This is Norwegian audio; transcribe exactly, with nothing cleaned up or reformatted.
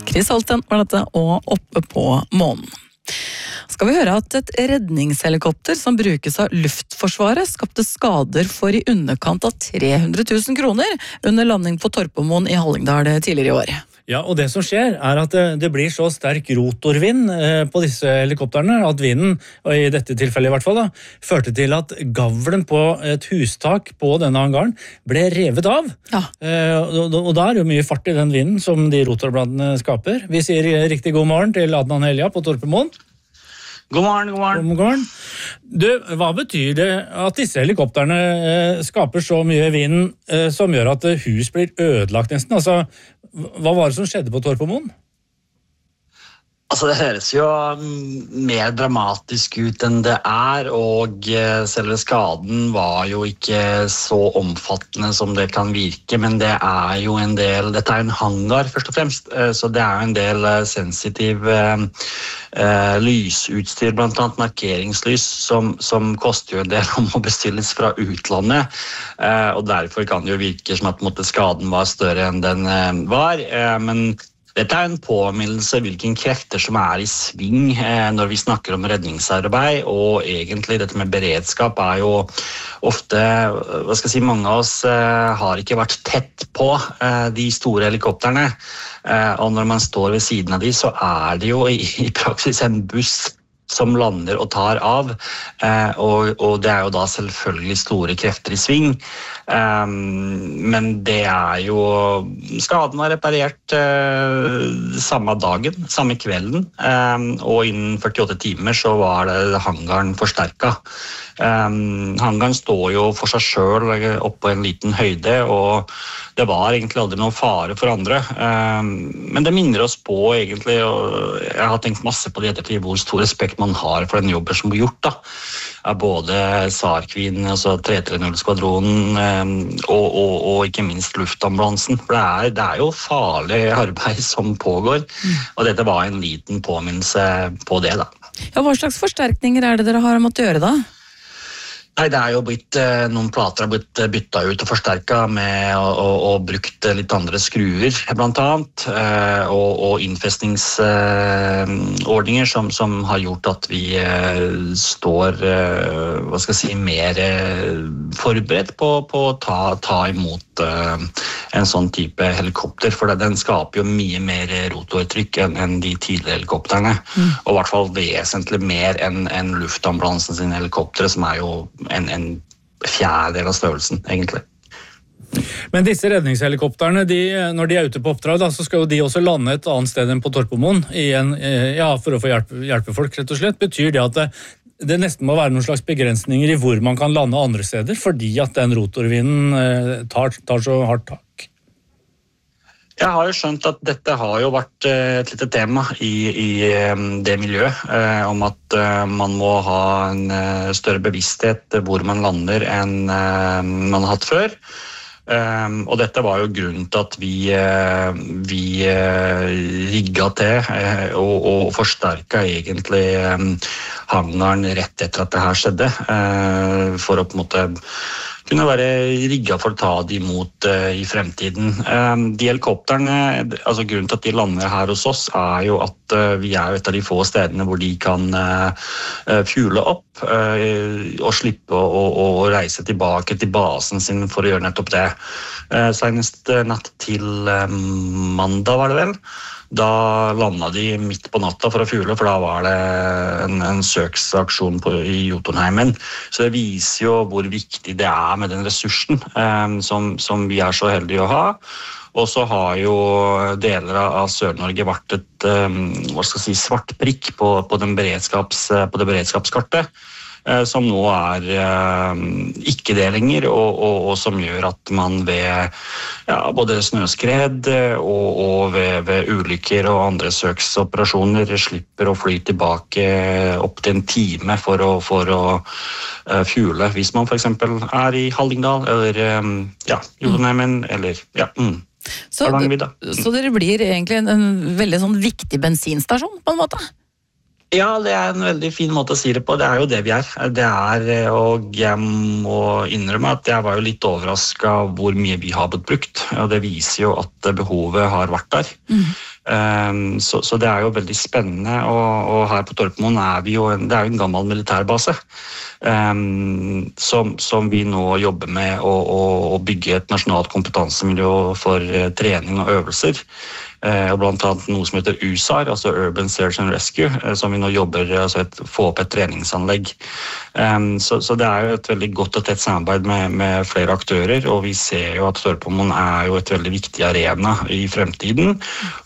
Chris Holten var dette, og Oppe på månen. Skal vi høre at et redningshelikopter som brukes av Luftforsvaret skapte skader for i underkant av tre hundre tusen kroner under landing på Torpemoen i Hallingdal tidligere i år. Ja, og det som skjer er at det, det blir så sterk rotorvind eh, på disse helikopterne at vinden, og i dette tilfellet i hvert fall da, førte til at gavlen på et hustak på denne hangaren ble revet av. Ja. Eh, og, og da er det jo mye fart i den vinden som de rotorbladene skaper. Vi sier riktig god morgen til Adnan Helja på Torpemoen. God morgen, god morgen. God morgen. Du, hva betyr det at disse helikopterne eh, skaper så mye vind eh, som gjør at hus blir ødelagt nesten? Altså, hva var det som skjedde på Torpemoen? Altså, det høres jo mer dramatisk ut enn det er, og selve skaden var jo ikke så omfattende som det kan virke, men det er jo en del, dette er en hangar først og fremst, så det er jo en del sensitiv eh, lysutstyr, blant annet markeringslys, som, som koster jo en del om å bestilles fra utlandet, eh, og derfor kan det jo virke som at måtte, skaden var større enn den eh, var, eh, men dette er en påminnelse hvilken krefter som er i sving eh, når vi snakker om redningsarbeid, og egentlig dette med beredskap er jo ofte, hva skal jeg si, mange av oss eh, har ikke vært tett på eh, de store helikopterne, eh, og når man står ved siden av de, så er det jo i, i praksis en buss som lander og tar av, eh, og, og det er jo da selvfølgelig store krefter i sving, um, men det er jo, skaden var reparert eh, samme dagen, samme kvelden, um, og innen førtiåtte timer så var det hangaren forsterket. Um, hangaren står jo for seg selv oppe på en liten høyde, og det var egentlig aldri noen fare for andre, um, men det minner oss på egentlig, og jeg har tenkt masse på det ettertid, hvor stor respekt man har for den jobben som blir gjort da, av både SAR Queen, altså tre tre null-skvadronen um, og, og, og ikke minst luftambulansen, for det er, det er jo farlig arbeid som pågår, mm. og dette var en liten påminnelse på det da. Ja, hva slags forsterkninger er det dere har måttet gjøre da? Nei, det er jo blitt, noen plater har blitt byttet ut og forsterket med og, og, og brukt litt andre skruer, blant annet, og, og innfestningsordninger som, som har gjort at vi står, hva skal jeg si, mer forberedt på, på å ta, ta imot en sånn type helikopter, for den skaper jo mye mer rotortrykk enn, enn de tidligere helikopterne, mm. og i hvert fall vesentlig mer enn, enn luftambulansen sine helikoptere, som er jo en, en fjerdedel av størrelsen, egentlig. Men disse redningshelikopterne, de, når de er ute på oppdrag, da, så skal jo de også lande et annet sted enn på Torpemoen, i en, ja, for å få hjelpe, hjelpe folk, rett og slett. Betyr det at det, det nesten må være noen slags begrensninger i hvor man kan lande andre steder, fordi at den rotorvinden tar, tar så hardt tak? Jeg har jo skjønt at dette har jo vært et lite tema i, i det miljøet, eh, om at eh, man må ha en eh, større bevissthet hvor man lander enn eh, man har hatt før. Um, og dette var jo grunnen til at vi, uh, vi uh, rigget til uh, og, og forsterket egentlig um, hangaren rett etter at det her skjedde, uh, for å på en måte kunne være rigget for å ta de imot uh, i fremtiden. Um, de helikopterne, altså grunnen til at de lander her hos oss, er jo at uh, vi er jo et av de få stedene hvor de kan uh, uh, fuele opp uh, og slippe å, å, å reise tilbake til basen sin for å gjøre nettopp det. Uh, senest uh, natt til uh, mandag var det vel. Da landet de midt på natta for å fuele, for da var det en, en søksaksjon på, i Jotunheimen. Så det viser jo hvor viktig det er med den ressursen um, som, som vi er så heldige å ha. Og så har jo deler av Sør-Norge vært et um, hva skal jeg si, svart prikk på, på, den beredskaps, på det beredskapskartet, som nå er eh, ikke det lenger, og, og, og som gjør at man ved ja, både snøskred og, og ved, ved ulykker og andre søksoperasjoner slipper å fly tilbake opp til en time for å, for å uh, fuele, hvis man for eksempel er i Hallingdal, eller um, ja, Jotunheimen, eller ja, mm. Så, så dere blir egentlig en, en veldig sånn viktig bensinstasjon på en måte? Ja, det er en veldig fin måte å si det på. Det er jo det vi er. Det er, og jeg må innrømme at jeg var jo litt overrasket hvor mye vi har blitt brukt. Og det viser jo at behovet har vært der. Mm. Um, så, så det er jo veldig spennende, og, og her på Torpemoen er vi jo en, det er jo en gammel militærbase um, som, som vi nå jobber med å, å, å bygge et nasjonalt kompetansemiljø for uh, trening og øvelser. Uh, blant annet noe som heter U S A R, altså Urban Search and Rescue, uh, som vi nå jobber altså et, få opp et treningsanlegg. Um, så, så det er jo et veldig godt og tett samarbeid med, med flere aktører, og vi ser jo at Torpemoen er jo et veldig viktig arena i fremtiden.